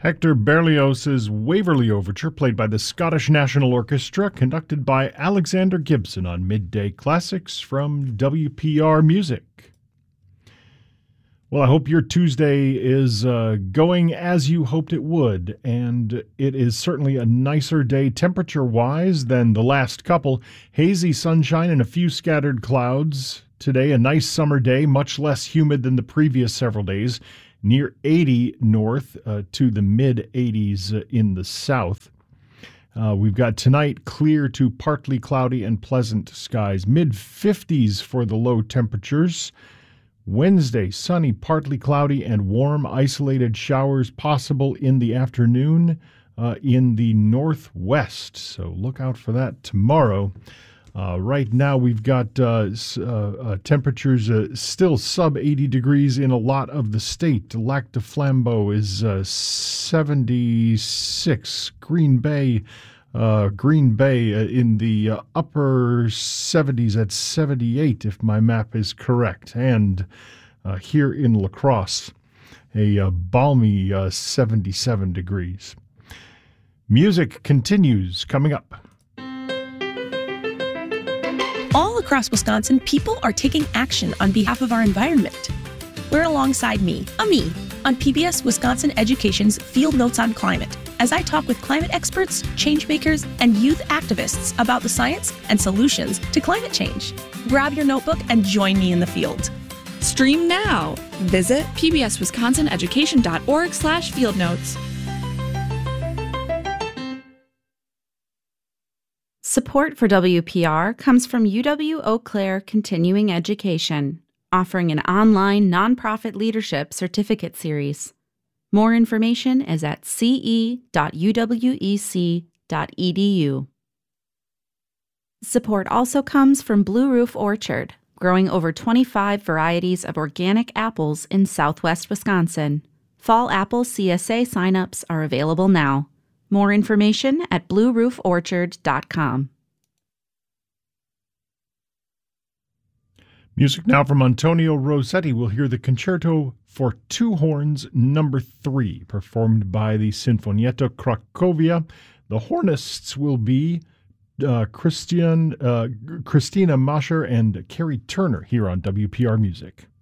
Hector Berlioz's Waverley Overture, played by the Scottish National Orchestra, conducted by Alexander Gibson on Midday Classics from WPR Music. Well, I hope your Tuesday is going as you hoped it would, and it is certainly a nicer day temperature-wise than the last couple. Hazy sunshine and a few scattered clouds. Today, a nice summer day, much less humid than the previous several days, near 80 north to the mid-80s in the south. We've got tonight clear to partly cloudy and pleasant skies, mid-50s for the low temperatures. Wednesday, sunny, partly cloudy, and warm, isolated showers possible in the afternoon in the northwest. So look out for that tomorrow. Right now, we've got temperatures still sub 80 degrees in a lot of the state. Lac du Flambeau is 76. Green Bay in the upper 70s at 78, if my map is correct. And here in La Crosse, a balmy 77 degrees. Music continues coming up. All across Wisconsin, people are taking action on behalf of our environment. We're alongside me, on PBS Wisconsin Education's Field Notes on Climate, as I talk with climate experts, change makers, and youth activists about the science and solutions to climate change. Grab your notebook and join me in the field. Stream now. Visit pbswisconsinaeducation.org/fieldnotes. Support for WPR comes from UW Eau Claire Continuing Education, offering an online nonprofit leadership certificate series. More information is at ce.uwec.edu. Support also comes from Blue Roof Orchard, growing over 25 varieties of organic apples in southwest Wisconsin. Fall apple CSA signups are available now. More information at bluerooforchard.com. Music now from Antonio Rossetti. We'll hear the Concerto for Two Horns No. 3, performed by the Sinfonietta Cracovia. The hornists will be Christina Mascher and Carrie Turner here on WPR Music.